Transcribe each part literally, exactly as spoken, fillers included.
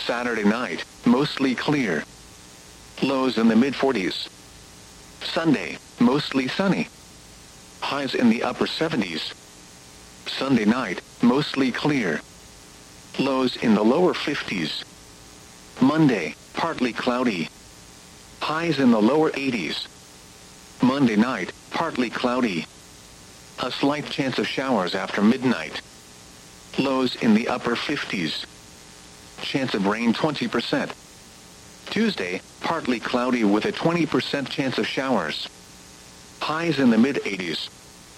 Saturday night, mostly clear. Lows in the mid forties. Sunday, mostly sunny. Highs in the upper seventies. Sunday night, mostly clear. Lows in the lower fifties. Monday, partly cloudy. Highs in the lower eighties. Monday night, partly cloudy. A slight chance of showers after midnight. Lows in the upper fifties. Chance of rain twenty percent. Tuesday, partly cloudy with a twenty percent chance of showers. Highs in the mid eighties.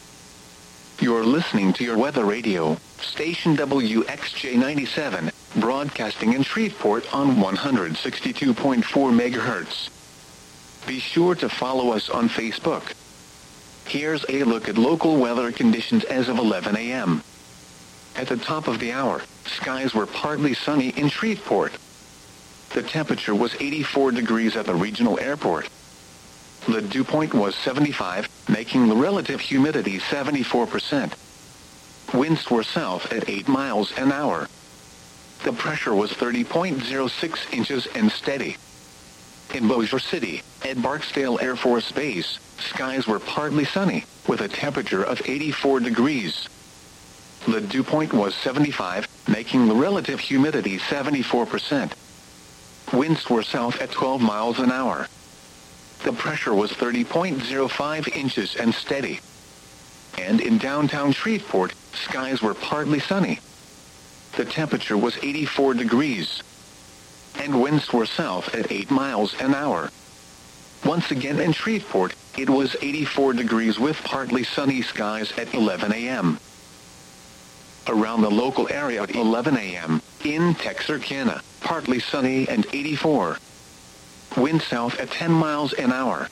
You're listening to your weather radio, station W X J ninety-seven, broadcasting in Shreveport on one hundred sixty-two point four megahertz. Be sure to follow us on Facebook. Here's a look at local weather conditions as of eleven a m At the top of the hour, skies were partly sunny in Shreveport. The temperature was eighty-four degrees at the regional airport. The dew point was seventy-five, making the relative humidity seventy-four percent. Winds were south at eight miles an hour. The pressure was thirty point zero six inches and steady. In Bossier City, at Barksdale Air Force Base, skies were partly sunny, with a temperature of eighty-four degrees. The dew point was seventy-five, making the relative humidity seventy-four percent. Winds were south at twelve miles an hour. The pressure was thirty point zero five inches and steady. And in downtown Shreveport, skies were partly sunny. The temperature was eighty-four degrees. And winds were south at eight miles an hour. Once again in Shreveport, it was eighty-four degrees with partly sunny skies at eleven a m Around the local area at eleven a m, in Texarkana, partly sunny and eighty-four. Wind south at ten miles an hour.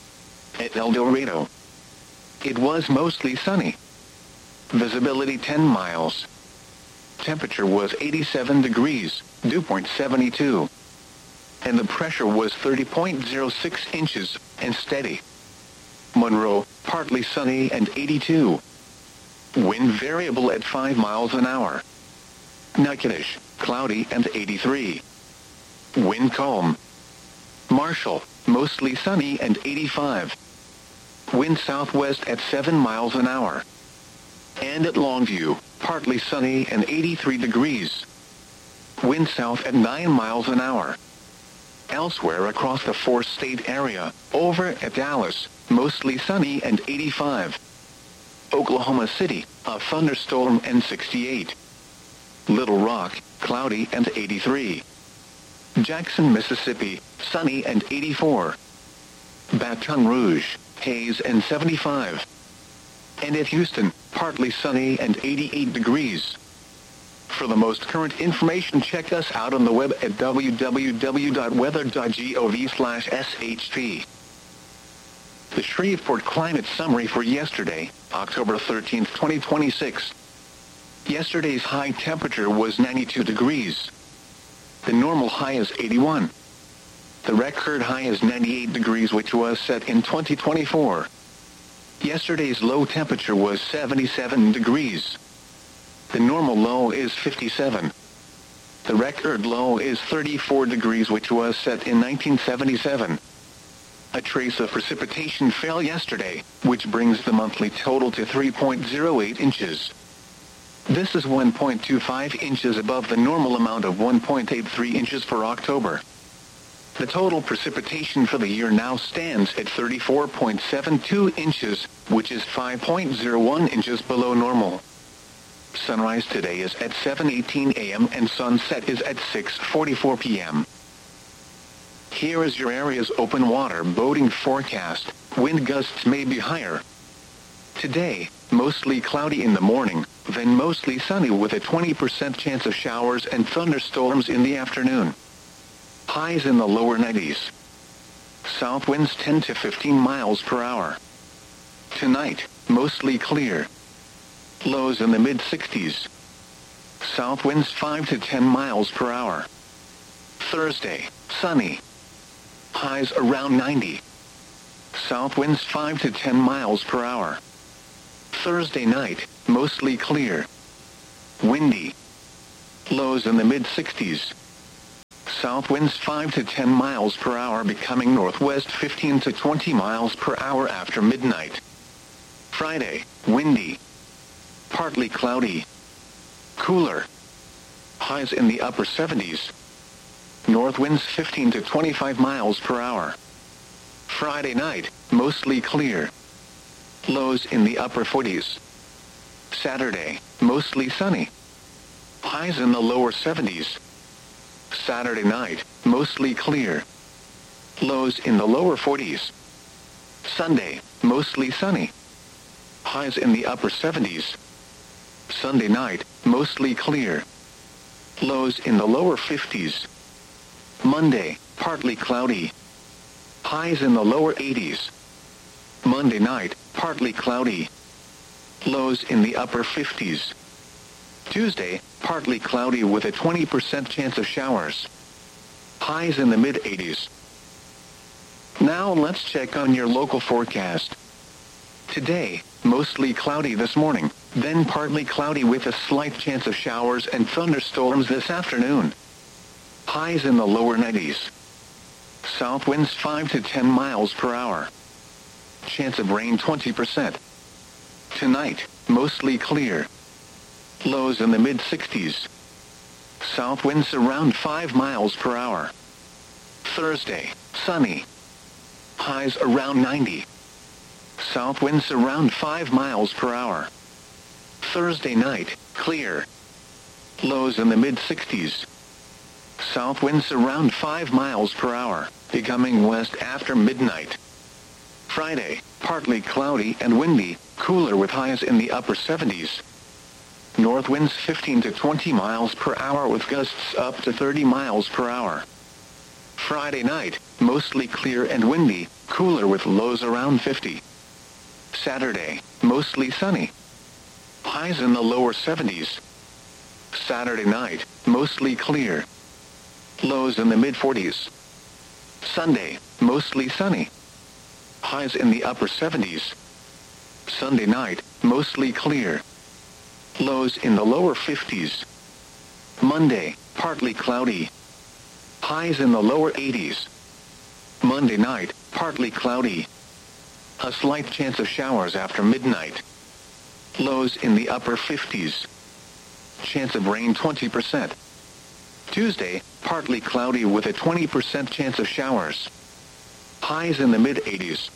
At El Dorado, it was mostly sunny. Visibility ten miles. Temperature was eighty-seven degrees, dew point seventy-two. And the pressure was thirty point zero six inches, and steady. Monroe, partly sunny and eighty-two. Wind variable at five miles an hour. Natchitoches, cloudy and eighty-three. Wind calm. Marshall, mostly sunny and eighty-five. Wind southwest at seven miles an hour. And at Longview, partly sunny and eighty-three degrees. Wind south at nine miles an hour. Elsewhere across the four-state area, over at Dallas, mostly sunny and eighty-five. Oklahoma City, a thunderstorm and sixty-eight. Little Rock, cloudy and eighty-three. Jackson, Mississippi, sunny and eighty-four. Baton Rouge, haze and seventy-five. And at Houston, partly sunny and eighty-eight degrees. For the most current information, check us out on the web at w w w dot weather dot gov slash s h p. The Shreveport Climate Summary for yesterday, October thirteenth, twenty twenty-six. Yesterday's high temperature was ninety-two degrees. The normal high is eighty-one. The record high is ninety-eight degrees, which was set in twenty twenty-four. Yesterday's low temperature was seventy-seven degrees. The normal low is fifty-seven. The record low is thirty-four degrees, which was set in nineteen seventy-seven. A trace of precipitation fell yesterday, which brings the monthly total to three point zero eight inches. This is one point two five inches above the normal amount of one point eight three inches for October. The total precipitation for the year now stands at thirty-four point seven two inches, which is five point zero one inches below normal. Sunrise today is at seven eighteen a m and sunset is at six forty-four p m Here is your area's open water boating forecast. Wind gusts may be higher. Today, mostly cloudy in the morning, then mostly sunny with a twenty percent chance of showers and thunderstorms in the afternoon. Highs in the lower nineties. South winds ten to fifteen miles per hour. Tonight, mostly clear. Lows in the mid sixties. South winds five to ten miles per hour. Thursday, sunny. Highs around ninety. South winds five to ten miles per hour. Thursday night, mostly clear. Windy. Lows in the mid sixties. South winds five to ten miles per hour, becoming northwest fifteen to twenty miles per hour after midnight. Friday, windy. Partly cloudy. Cooler. Highs in the upper seventies. North winds fifteen to twenty-five miles per hour. Friday night, mostly clear. Lows in the upper forties. Saturday, mostly sunny. Highs in the lower seventies. Saturday night, mostly clear. Lows in the lower forties. Sunday, mostly sunny. Highs in the upper seventies. Sunday night, mostly clear. Lows in the lower fifties. Monday, partly cloudy. Highs in the lower eighties. Monday night, partly cloudy. Lows in the upper fifties. Tuesday, partly cloudy with a twenty percent chance of showers. Highs in the mid eighties. Now let's check on your local forecast. Today, mostly cloudy this morning, then partly cloudy with a slight chance of showers and thunderstorms this afternoon. Highs in the lower nineties. South winds five to ten miles per hour. Chance of rain twenty percent. Tonight, mostly clear. Lows in the mid sixties. South winds around five miles per hour. Thursday, sunny. Highs around ninety. South winds around five miles per hour. Thursday night, clear. Lows in the mid sixties. South winds around five miles per hour, becoming west after midnight. Friday, partly cloudy and windy, cooler with highs in the upper seventies. North winds fifteen to twenty miles per hour with gusts up to thirty miles per hour. Friday night, mostly clear and windy, cooler with lows around fifty. Saturday, mostly sunny. Highs in the lower seventies. Saturday night, mostly clear. Lows in the mid forties. Sunday, mostly sunny. Highs in the upper seventies. Sunday night, mostly clear. Lows in the lower fifties. Monday, partly cloudy. Highs in the lower eighties. Monday night, partly cloudy. A slight chance of showers after midnight. Lows in the upper fifties. Chance of rain twenty percent. Tuesday, partly cloudy with a twenty percent chance of showers. Highs in the mid eighties.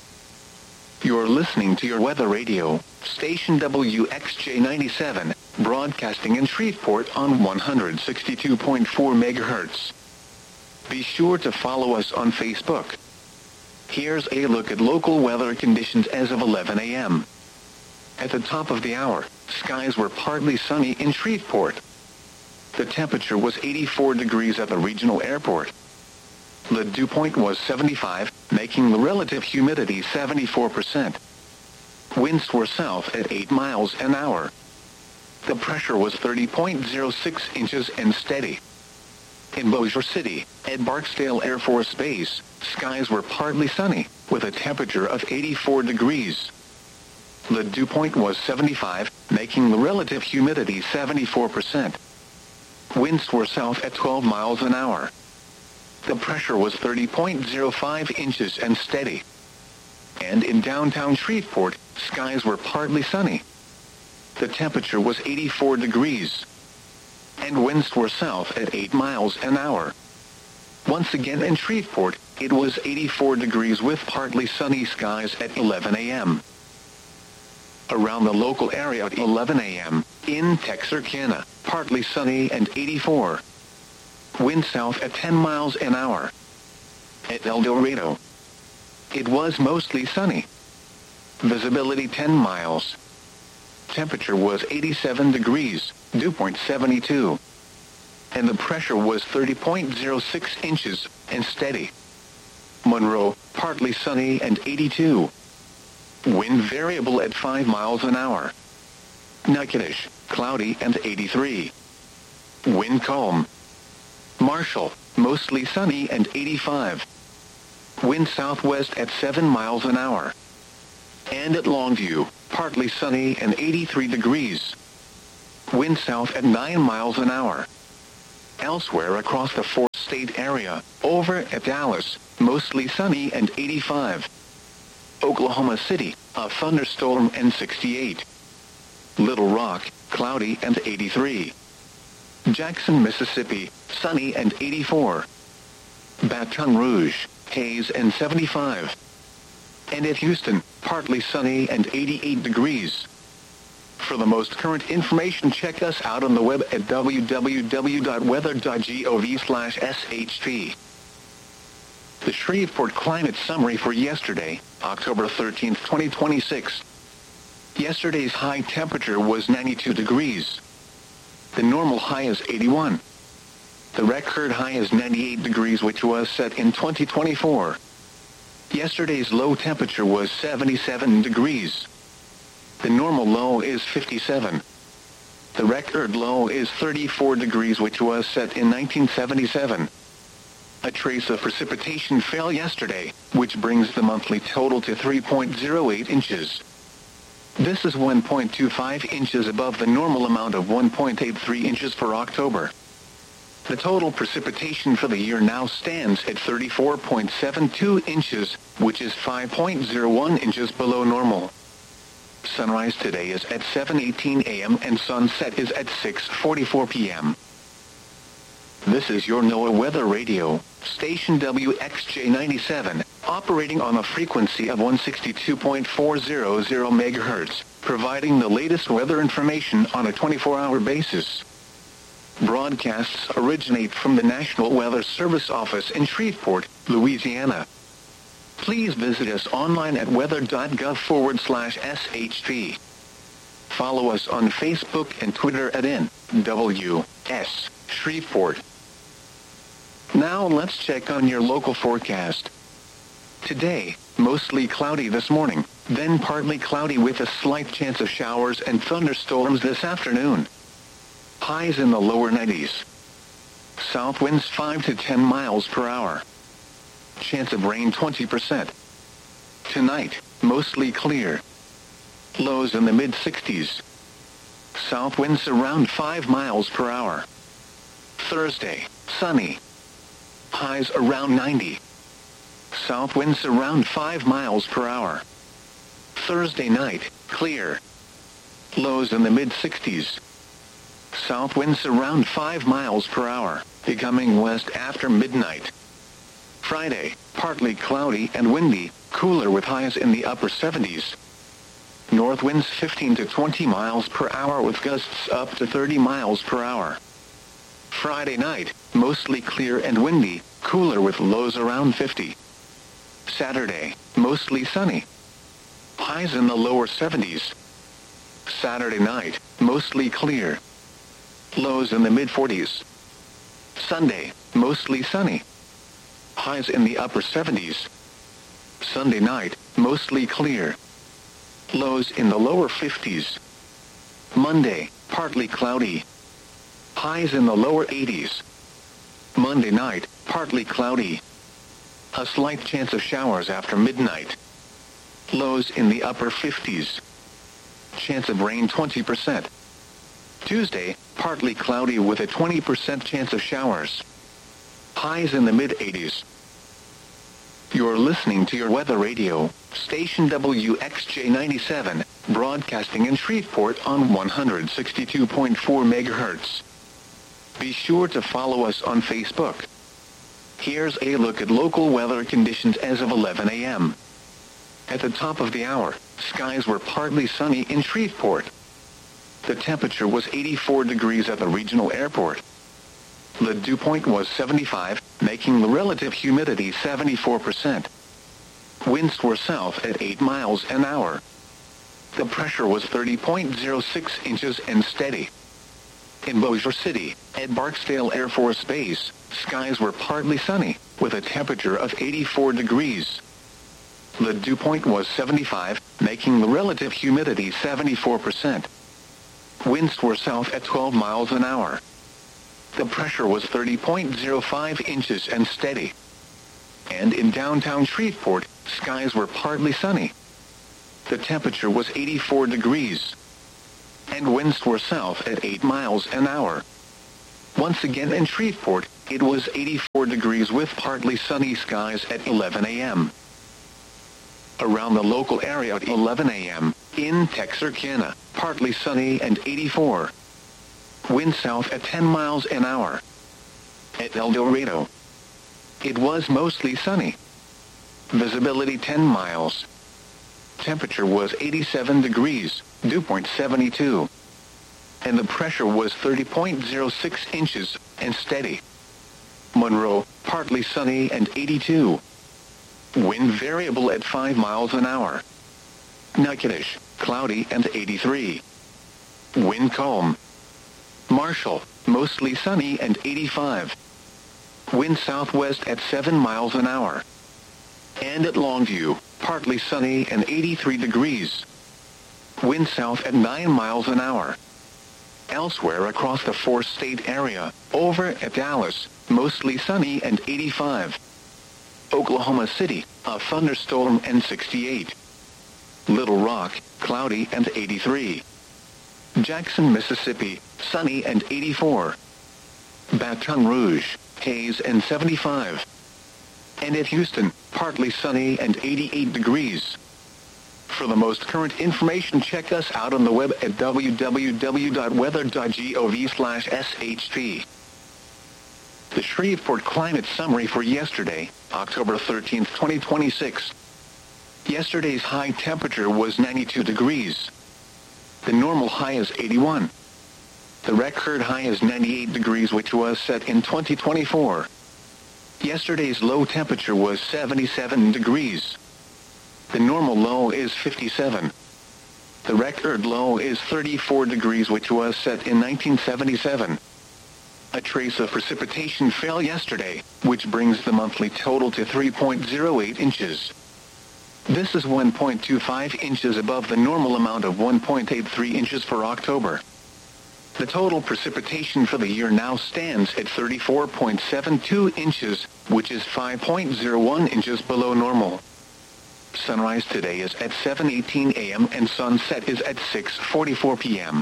You're listening to your weather radio, station W X J ninety-seven, broadcasting in Shreveport on one hundred sixty-two point four megahertz. Be sure to follow us on Facebook. Here's a look at local weather conditions as of eleven a m At the top of the hour, skies were partly sunny in Shreveport. The temperature was eighty-four degrees at the regional airport. The dew point was seventy-five, making the relative humidity seventy-four percent. Winds were south at eight miles an hour. The pressure was thirty point zero six inches and steady. In Bossier City, at Barksdale Air Force Base, skies were partly sunny, with a temperature of eighty-four degrees. The dew point was seventy-five, making the relative humidity seventy-four percent. Winds were south at twelve miles an hour. The pressure was thirty point zero five inches and steady. And in downtown Shreveport, skies were partly sunny. The temperature was eighty-four degrees. And winds were south at eight miles an hour. Once again in Shreveport, it was eighty-four degrees with partly sunny skies at eleven a m Around the local area at eleven a m, in Texarkana, partly sunny and eighty-four. Wind south at ten miles an hour. At El Dorado, it was mostly sunny. Visibility ten miles. Temperature was eighty-seven degrees, dew point seventy-two. And the pressure was thirty point zero six inches, and steady. Monroe, partly sunny and eighty-two. Wind variable at five miles an hour. Natchitoches, cloudy and eighty-three. Wind calm. Marshall, mostly sunny and eighty-five. Wind southwest at seven miles an hour. And at Longview, partly sunny and eighty-three degrees. Wind south at nine miles an hour. Elsewhere across the four tri-state area. Over at Dallas, mostly sunny and eighty-five. Oklahoma City, a thunderstorm and sixty-eight. Little Rock, cloudy and eighty-three. Jackson, Mississippi, sunny and eighty-four. Baton Rouge, haze and seventy-five. And at Houston, partly sunny and eighty-eight degrees. For the most current information, check us out on the web at w w w dot weather dot gov slash s h p. The Shreveport Climate Summary for yesterday, October thirteenth, twenty twenty-six. Yesterday's high temperature was ninety-two degrees. The normal high is eighty-one. The record high is ninety-eight degrees, which was set in twenty twenty-four. Yesterday's low temperature was seventy-seven degrees. The normal low is fifty-seven. The record low is thirty-four degrees, which was set in nineteen seventy-seven. A trace of precipitation fell yesterday, which brings the monthly total to three point zero eight inches. This is one point two five inches above the normal amount of one point eight three inches for October. The total precipitation for the year now stands at thirty-four point seven two inches, which is five point zero one inches below normal. Sunrise today is at seven eighteen a m and sunset is at six forty-four p m This is your NOAA Weather Radio, station W X J ninety-seven, operating on a frequency of one sixty-two point four hundred megahertz, providing the latest weather information on a twenty-four hour basis. Broadcasts originate from the National Weather Service office in Shreveport, Louisiana. Please visit us online at weather.gov forward slash SHP. Follow us on Facebook and Twitter at N W S Shreveport. Now let's check on your local forecast. Today, mostly cloudy this morning, then partly cloudy with a slight chance of showers and thunderstorms this afternoon. Highs in the lower nineties. South winds five to ten miles per hour. Chance of rain twenty percent. Tonight, mostly clear. Lows in the mid sixties. South winds around five miles per hour. Thursday, sunny. Highs around ninety. South winds around five miles per hour. Thursday night, clear. Lows in the mid sixties. South winds around five miles per hour, becoming west after midnight. Friday, partly cloudy and windy, cooler with highs in the upper seventies. North winds fifteen to twenty miles per hour with gusts up to thirty miles per hour. Friday night, mostly clear and windy, cooler with lows around fifty. Saturday, mostly sunny. Highs in the lower seventies. Saturday night, mostly clear. Lows in the mid forties. Sunday, mostly sunny. Highs in the upper seventies. Sunday night, mostly clear. Lows in the lower fifties. Monday, partly cloudy. Highs in the lower eighties. Monday night, partly cloudy. A slight chance of showers after midnight. Lows in the upper fifties. Chance of rain twenty percent. Tuesday, partly cloudy with a twenty percent chance of showers. Highs in the mid eighties. You're listening to your weather radio, station W X J ninety-seven, broadcasting in Shreveport on one sixty-two point four megahertz. Be sure to follow us on Facebook. Here's a look at local weather conditions as of eleven a m At the top of the hour, skies were partly sunny in Shreveport. The temperature was eighty-four degrees at the regional airport. The dew point was seventy-five, making the relative humidity seventy-four percent. Winds were south at eight miles an hour. The pressure was thirty point zero six inches and steady. In Bossier City, at Barksdale Air Force Base, skies were partly sunny, with a temperature of eighty-four degrees. The dew point was seventy-five, making the relative humidity seventy-four percent. Winds were south at twelve miles an hour. The pressure was thirty point zero five inches and steady. And in downtown Shreveport, skies were partly sunny. The temperature was eighty-four degrees. And winds were south at eight miles an hour. Once again in Shreveport, it was eighty-four thirty-four degrees with partly sunny skies at eleven a m Around the local area at eleven a m, in Texarkana, partly sunny and eighty-four. Wind south at ten miles an hour. At El Dorado, it was mostly sunny. Visibility ten miles. Temperature was eighty-seven degrees, dew point seventy-two. And the pressure was thirty point zero six inches, and steady. Monroe, partly sunny and eighty-two. Wind variable at five miles an hour. Natchitoches, cloudy and eighty-three. Wind calm. Marshall, mostly sunny and eighty-five. Wind southwest at seven miles an hour. And at Longview, partly sunny and eighty-three degrees. Wind south at nine miles an hour. Elsewhere across the four-state area, over at Dallas, mostly sunny and eighty-five. Oklahoma City, a thunderstorm and sixty-eight. Little Rock, cloudy and eighty-three. Jackson, Mississippi, sunny and eighty-four. Baton Rouge, haze and seventy-five. And at Houston, partly sunny and eighty-eight degrees. For the most current information, check us out on the web at w w w dot weather dot gov slash s h p. The Shreveport Climate Summary for yesterday, October thirteenth, twenty twenty-six. Yesterday's high temperature was ninety-two degrees. The normal high is eighty-one. The record high is ninety-eight degrees, which was set in twenty twenty-four. Yesterday's low temperature was seventy-seven degrees. The normal low is fifty-seven. The record low is thirty-four degrees, which was set in nineteen seventy-seven. A trace of precipitation fell yesterday, which brings the monthly total to three point zero eight inches. This is one point two five inches above the normal amount of one point eight three inches for October. The total precipitation for the year now stands at thirty-four point seven two inches, which is five point zero one inches below normal. Sunrise today is at seven eighteen a m and sunset is at six forty-four p m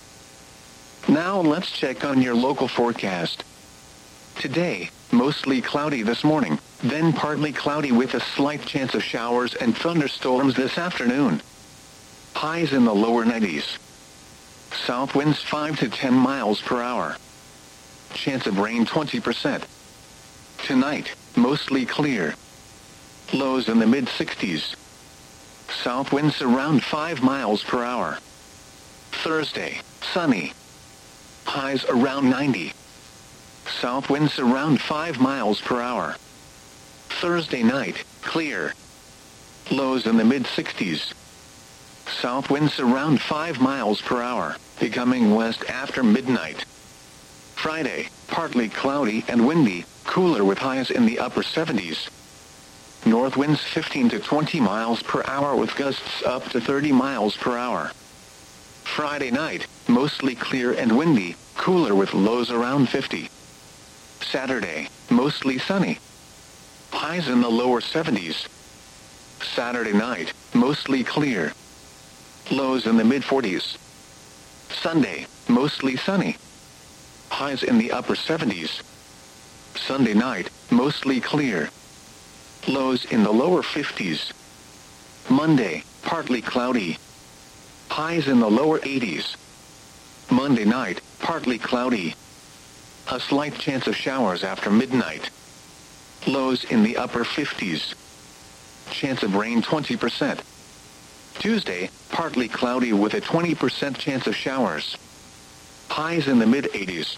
Now let's check on your local forecast. Today, mostly cloudy this morning, then partly cloudy with a slight chance of showers and thunderstorms this afternoon. Highs in the lower nineties. South winds five to ten miles per hour. Chance of rain twenty percent. Tonight, mostly clear. Lows in the mid sixties. South winds around five miles per hour. Thursday, sunny. Highs around ninety. South winds around five miles per hour. Thursday night, clear. Lows in the mid sixties. South winds around five miles per hour, becoming west after midnight. Friday, partly cloudy and windy, cooler with highs in the upper seventies. North winds fifteen to twenty miles per hour with gusts up to thirty miles per hour. Friday night, mostly clear and windy, cooler with lows around fifty. Saturday, mostly sunny. Highs in the lower seventies. Saturday night, mostly clear. Lows in the mid forties. Sunday, mostly sunny. Highs in the upper seventies. Sunday night, mostly clear. Lows in the lower fifties. Monday, partly cloudy. Highs in the lower eighties. Monday night, partly cloudy. A slight chance of showers after midnight. Lows in the upper fifties. Chance of rain twenty percent. Tuesday, partly cloudy with a twenty percent chance of showers. Highs in the mid eighties.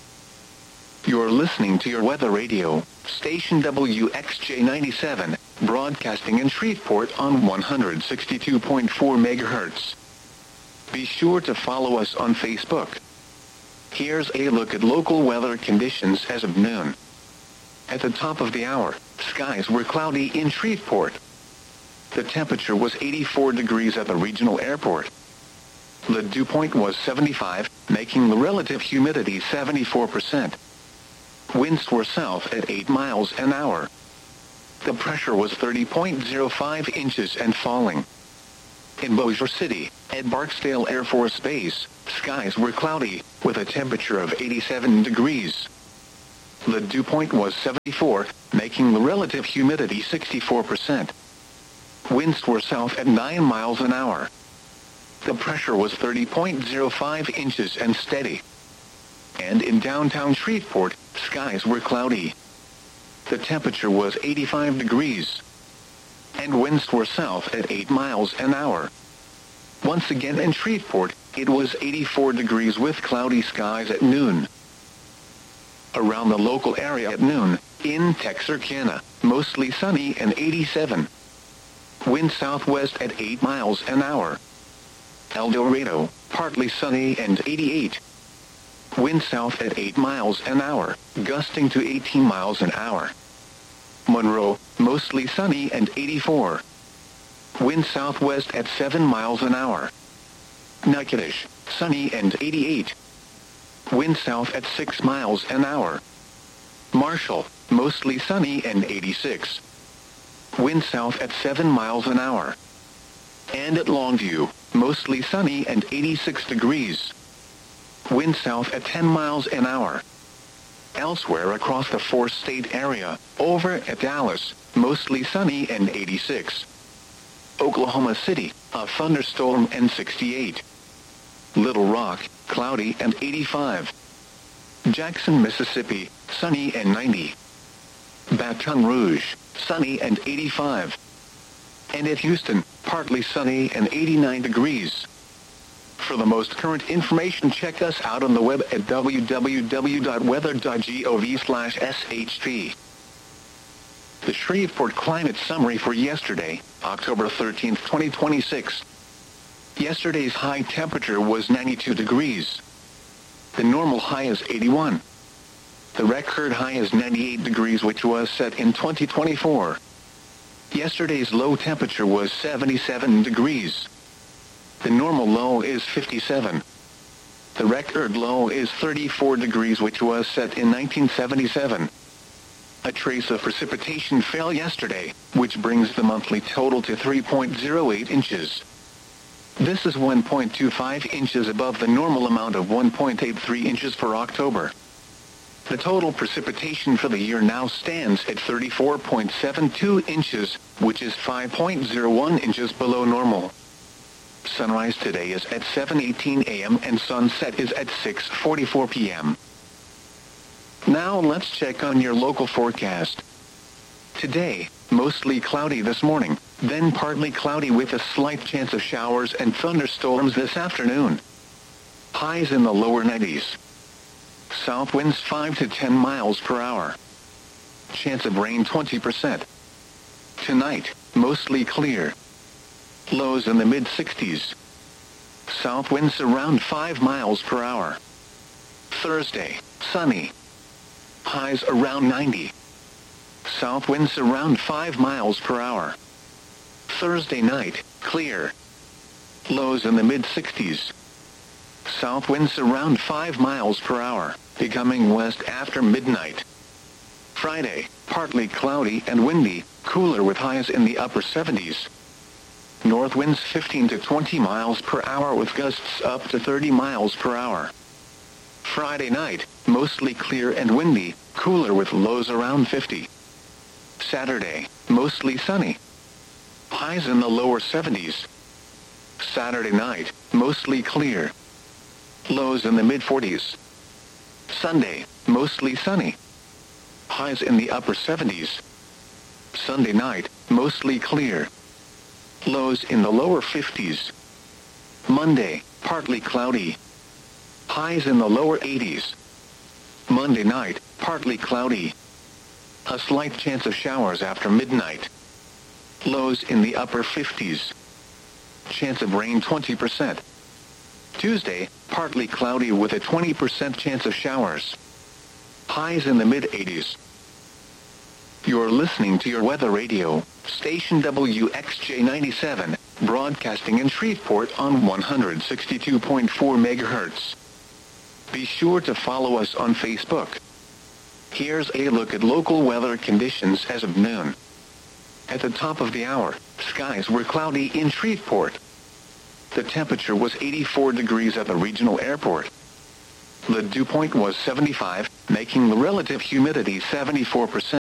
You're listening to your weather radio, station W X J ninety-seven, broadcasting in Shreveport on one hundred sixty-two point four megahertz. Be sure to follow us on Facebook. Here's a look at local weather conditions as of noon. At the top of the hour, skies were cloudy in Shreveport. The temperature was eighty-four degrees at the regional airport. The dew point was seventy-five, making the relative humidity seventy-four percent. Winds were south at eight miles an hour. The pressure was thirty point zero five inches and falling. In Bossier City, at Barksdale Air Force Base, skies were cloudy, with a temperature of eighty-seven degrees. The dew point was seventy-four, making the relative humidity sixty-four percent. Winds were south at nine miles an hour. The pressure was thirty point zero five inches and steady. And in downtown Shreveport, skies were cloudy. The temperature was eighty-five degrees. And winds were south at eight miles an hour. Once again in Shreveport, it was eighty-four degrees with cloudy skies at noon. Around the local area at noon, in Texarkana, mostly sunny and eighty-seven. Wind southwest at eight miles an hour. El Dorado, partly sunny and eighty-eight. Wind south at eight miles an hour, gusting to eighteen miles an hour. Monroe, mostly sunny and eighty-four. Wind southwest at seven miles an hour. Natchitoches, sunny and eighty-eight. Wind south at six miles an hour. Marshall, mostly sunny and eighty-six. Wind south at seven miles an hour. And at Longview, mostly sunny and eighty-six degrees. Wind south at ten miles an hour. Elsewhere across the four-state area, over at Dallas, mostly sunny and eighty-six. Oklahoma City, a thunderstorm and sixty-eight. Little Rock, cloudy and eighty-five. Jackson, Mississippi, sunny and ninety. Baton Rouge, sunny and eighty-five. And at Houston, partly sunny and eighty-nine degrees. For the most current information, check us out on the web at w w w dot weather dot gov slash s h p. The Shreveport Climate Summary for yesterday, October thirteenth, twenty twenty-six. Yesterday's high temperature was ninety-two degrees. The normal high is eighty-one. The record high is ninety-eight degrees, which was set in twenty twenty-four. Yesterday's low temperature was seventy-seven degrees. The normal low is fifty-seven. The record low is thirty-four degrees, which was set in nineteen seventy-seven. A trace of precipitation fell yesterday, which brings the monthly total to three point zero eight inches. This is one point two five inches above the normal amount of one point eight three inches for October. The total precipitation for the year now stands at thirty-four point seven two inches, which is five point zero one inches below normal. Sunrise today is at seven eighteen a m and sunset is at six forty-four p m Now let's check on your local forecast. Today, mostly cloudy this morning, then partly cloudy with a slight chance of showers and thunderstorms this afternoon. Highs in the lower nineties. South winds five to ten miles per hour. Chance of rain twenty percent. Tonight, mostly clear. Lows in the mid sixties. South winds around five miles per hour. Thursday, sunny. Highs around ninety. South winds around five miles per hour. Thursday night, clear. Lows in the mid sixties. South winds around five miles per hour, becoming west after midnight. Friday, partly cloudy and windy, cooler with highs in the upper seventies. North winds fifteen to twenty miles per hour with gusts up to thirty miles per hour. Friday night, mostly clear and windy, cooler with lows around fifty. Saturday, mostly sunny. Highs in the lower seventies. Saturday night, mostly clear. Lows in the mid forties. Sunday, mostly sunny. Highs in the upper seventies. Sunday night, mostly clear. Lows in the lower fifties. Monday, partly cloudy. Highs in the lower eighties. Monday night, partly cloudy. A slight chance of showers after midnight. Lows in the upper fifties. Chance of rain twenty percent. Tuesday, partly cloudy with a twenty percent chance of showers. Highs in the mid eighties. You're listening to your weather radio, station W X J ninety-seven, broadcasting in Shreveport on one hundred sixty-two point four megahertz. Be sure to follow us on Facebook. Here's a look at local weather conditions as of noon. At the top of the hour, skies were cloudy in Shreveport. The temperature was eighty-four degrees at the regional airport. The dew point was seventy-five, making the relative humidity seventy-four percent.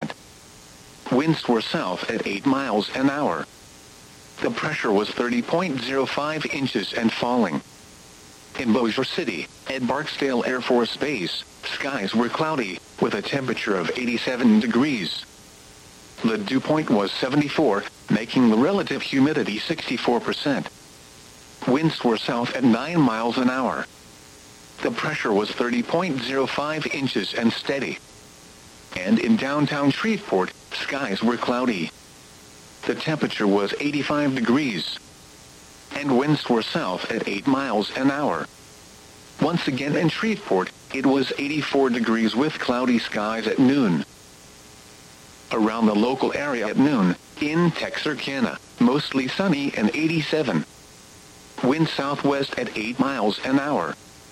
Winds were south at eight miles an hour. The pressure was thirty point zero five inches and falling. In Bossier City, at Barksdale Air Force Base, skies were cloudy, with a temperature of eighty-seven degrees. The dew point was seventy-four, making the relative humidity sixty-four percent. Winds were south at nine miles an hour. The pressure was thirty point zero five inches and steady. And in downtown Shreveport, skies were cloudy. The temperature was eighty-five degrees. And winds were south at eight miles an hour. Once again in Shreveport, it was eighty-four degrees with cloudy skies at noon. Around the local area at noon, in Texarkana, mostly sunny and eighty-seven. Wind southwest at eight miles an hour.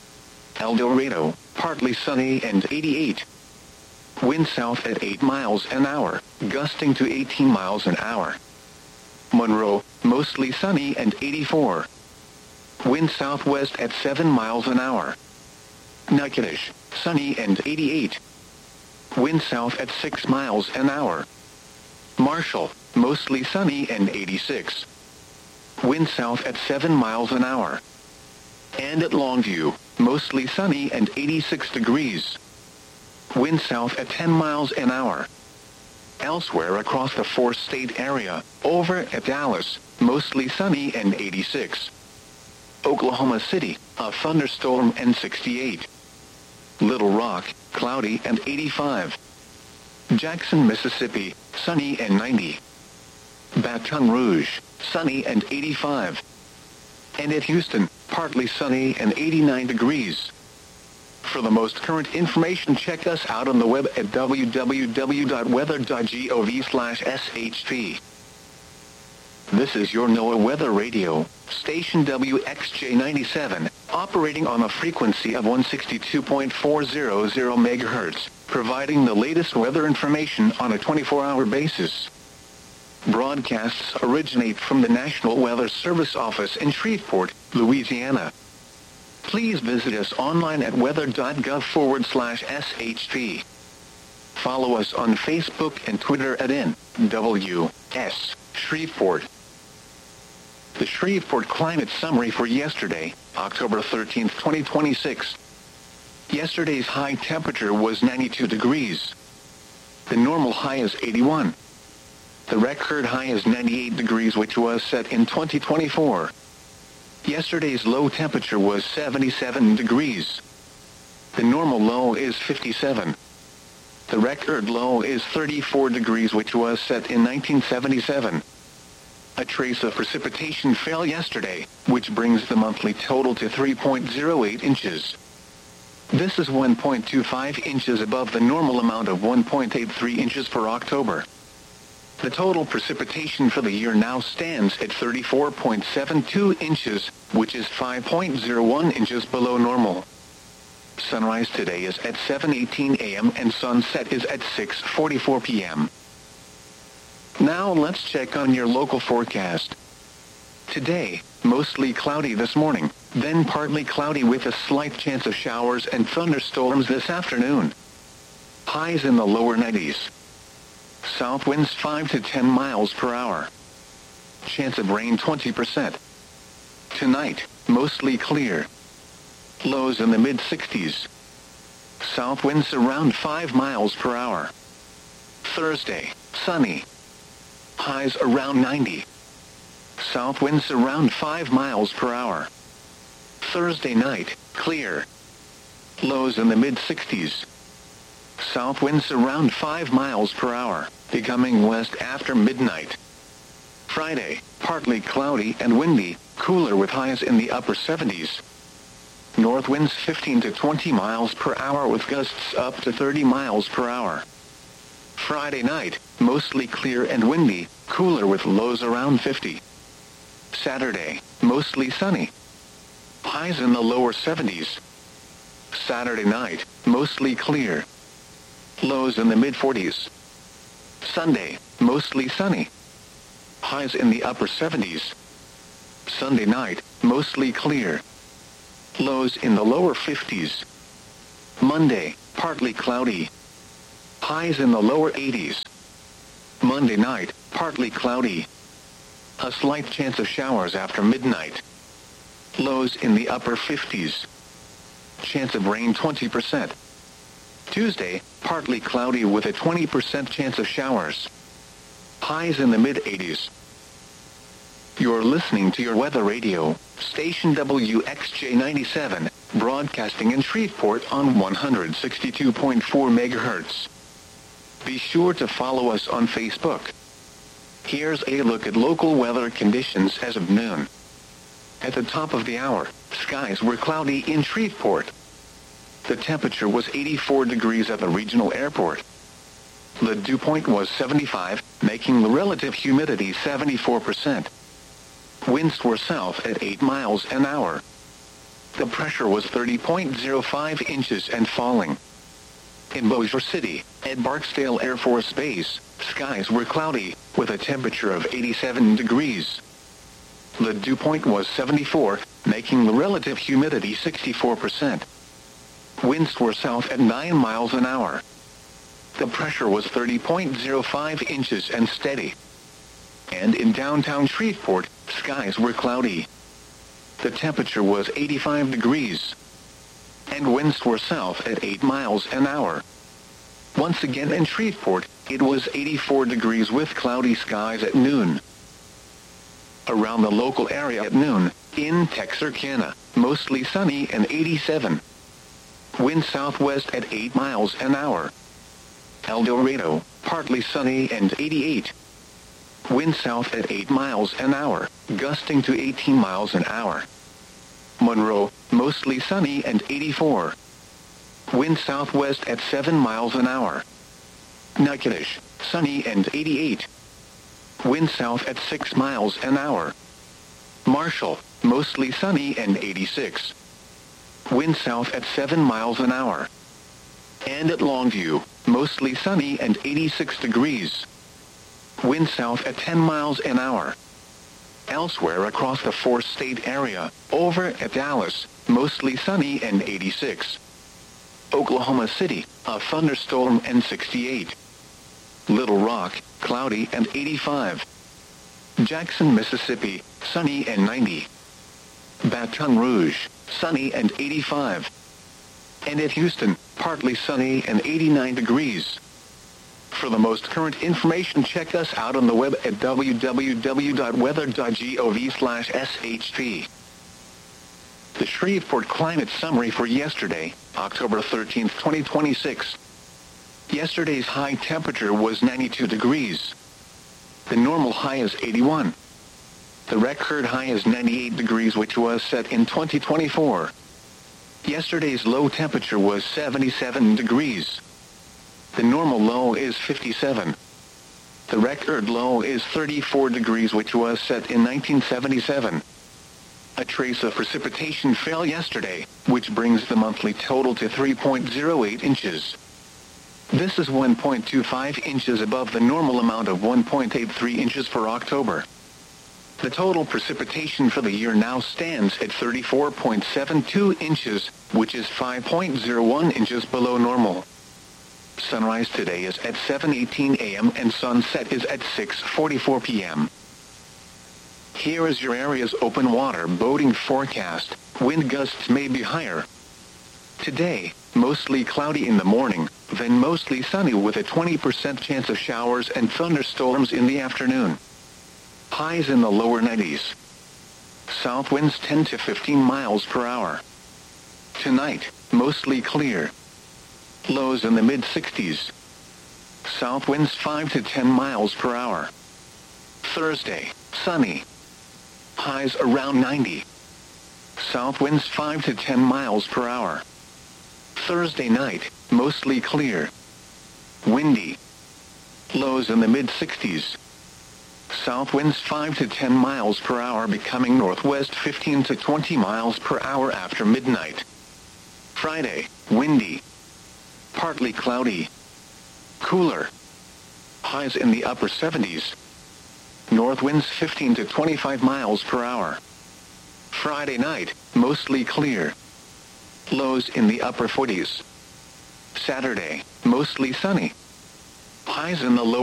El Dorado, partly sunny and eighty-eight. Wind south at eight miles an hour, gusting to eighteen miles an hour. Monroe, mostly sunny and eighty-four. Wind southwest at seven miles an hour. Natchitoches, sunny and eighty-eight. Wind south at six miles an hour. Marshall, mostly sunny and eighty-six. Wind south at seven miles an hour. And at Longview, mostly sunny and eighty-six degrees. Wind south at ten miles an hour. Elsewhere across the four-state area, over at Dallas, mostly sunny and eighty-six. Oklahoma City, a thunderstorm and sixty-eight. Little Rock, cloudy and eighty-five. Jackson, Mississippi, sunny and ninety. Baton Rouge, sunny and eighty-five. And at Houston, partly sunny and eighty-nine degrees. For the most current information, check us out on the web at w w w dot weather dot gov slash s h p. This is your NOAA Weather Radio, station W X J ninety-seven, operating on a frequency of one sixty-two point four hundred megahertz, providing the latest weather information on a twenty-four hour basis. Broadcasts originate from the National Weather Service office in Shreveport, Louisiana. Please visit us online at weather.gov forward slash shp. Follow us on Facebook and Twitter at N W S Shreveport. The Shreveport Climate Summary for yesterday, October thirteenth, twenty twenty-six. Yesterday's high temperature was ninety-two degrees. The normal high is eighty-one. The record high is ninety-eight degrees, which was set in twenty twenty-four. Yesterday's low temperature was seventy-seven degrees. The normal low is fifty-seven. The record low is thirty-four degrees, which was set in nineteen seventy-seven. A trace of precipitation fell yesterday, which brings the monthly total to three point zero eight inches. This is one point two five inches above the normal amount of one point eight three inches for October. The total precipitation for the year now stands at thirty-four point seven two inches, which is five point zero one inches below normal. Sunrise today is at seven eighteen a m and sunset is at six forty-four p m Now let's check on your local forecast. Today, mostly cloudy this morning, then partly cloudy with a slight chance of showers and thunderstorms this afternoon. Highs in the lower nineties. South winds five to ten miles per hour. Chance of rain twenty percent. Tonight, mostly clear. Lows in the mid sixties. South winds around five miles per hour. Thursday, sunny. Highs around ninety. South winds around five miles per hour. Thursday night, clear. Lows in the mid sixties. South winds around five miles per hour, becoming west after midnight. Friday, partly cloudy and windy, cooler with highs in the upper seventies. North winds fifteen to twenty miles per hour with gusts up to thirty miles per hour. Friday night, mostly clear and windy, cooler with lows around fifty. Saturday, mostly sunny. Highs in the lower seventies. Saturday night, mostly clear. Lows in the mid forties. Sunday, mostly sunny. Highs in the upper seventies. Sunday night, mostly clear. Lows in the lower fifties. Monday, partly cloudy. Highs in the lower eighties. Monday night, partly cloudy. A slight chance of showers after midnight. Lows in the upper fifties. Chance of rain twenty percent. Tuesday, partly cloudy with a twenty percent chance of showers. Highs in the mid-eighties. You're listening to your weather radio, station W X J ninety-seven, broadcasting in Shreveport on one hundred sixty-two point four megahertz. Be sure to follow us on Facebook. Here's a look at local weather conditions as of noon. At the top of the hour, skies were cloudy in Shreveport. The temperature was eighty-four degrees at the regional airport. The dew point was seventy-five, making the relative humidity seventy-four percent. Winds were south at eight miles an hour. The pressure was thirty point zero five inches and falling. In Bossier City, at Barksdale Air Force Base, skies were cloudy, with a temperature of eighty-seven degrees. The dew point was seventy-four, making the relative humidity sixty-four percent. Winds were south at nine miles an hour. The pressure was thirty point zero five inches and steady. And in downtown Shreveport, skies were cloudy. The temperature was eighty-five degrees. And winds were south at eight miles an hour. Once again in Shreveport, it was eighty-four degrees with cloudy skies at noon. Around the local area at noon, in Texarkana, mostly sunny and eighty-seven. Wind southwest at eight miles an hour. El Dorado, partly sunny and eighty-eight. Wind south at eight miles an hour, gusting to eighteen miles an hour. Monroe, mostly sunny and eighty-four. Wind southwest at seven miles an hour. Natchitoches, sunny and eighty-eight. Wind south at six miles an hour. Marshall, mostly sunny and eighty-six. Wind south at seven miles an hour. And at Longview, mostly sunny and eighty-six degrees. Wind south at ten miles an hour. Elsewhere across the four-state area, over at Dallas, mostly sunny and eighty-six. Oklahoma City, a thunderstorm and sixty-eight. Little Rock, cloudy and eighty-five. Jackson, Mississippi, sunny and ninety. Baton Rouge, sunny and eighty-five. And at Houston, partly sunny and eighty-nine degrees. For the most current information, check us out on the web at w w w dot weather dot gov slash s h p. The Shreveport Climate Summary for yesterday, October thirteenth, twenty twenty-six. Yesterday's high temperature was ninety-two degrees. The normal high is eighty-one. The record high is ninety-eight degrees, which was set in twenty twenty-four. Yesterday's low temperature was seventy-seven degrees. The normal low is fifty-seven. The record low is thirty-four degrees, which was set in nineteen seventy-seven. A trace of precipitation fell yesterday, which brings the monthly total to three point zero eight inches. This is one point two five inches above the normal amount of one point eight three inches for October. The total precipitation for the year now stands at thirty-four point seven two inches, which is five point zero one inches below normal. Sunrise today is at seven eighteen a m and sunset is at six forty-four p m Here is your area's open water boating forecast. Wind gusts may be higher. Today, mostly cloudy in the morning, then mostly sunny with a twenty percent chance of showers and thunderstorms in the afternoon. Highs in the lower nineties. South winds ten to fifteen miles per hour. Tonight, mostly clear. Lows in the mid-sixties. South winds five to ten miles per hour. Thursday, sunny. Highs around ninety. South winds five to ten miles per hour. Thursday night, mostly clear. Windy. Lows in the mid-sixties. South winds five to ten miles per hour, becoming northwest fifteen to twenty miles per hour after midnight. Friday, windy. Partly cloudy. Cooler. Highs in the upper seventies. North winds fifteen to twenty-five miles per hour. Friday night, mostly clear. Lows in the upper forties. Saturday, mostly sunny. Highs in the low